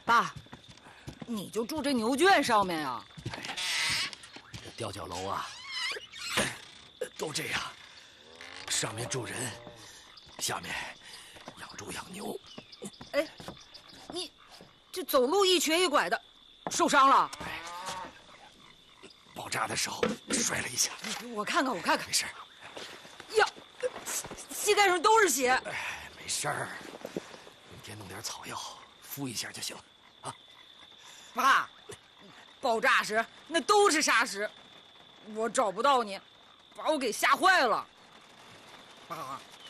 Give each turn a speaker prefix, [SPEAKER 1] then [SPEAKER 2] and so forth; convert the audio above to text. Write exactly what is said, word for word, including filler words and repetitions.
[SPEAKER 1] 爸，你就住这牛圈上面呀？
[SPEAKER 2] 哎，这吊脚楼啊，都这样，上面住人，下面养猪养牛。
[SPEAKER 1] 哎，你这走路一瘸一拐的，受伤了？
[SPEAKER 2] 哎，爆炸的时候摔了一下。
[SPEAKER 1] 我看看，我看看，
[SPEAKER 2] 没事。
[SPEAKER 1] 呀，膝盖上都是血。
[SPEAKER 2] 哎，没事儿，明天弄点草药敷一下就行了啊。
[SPEAKER 1] 爸，爆炸时那都是沙石，我找不到你，把我给吓坏了。爸，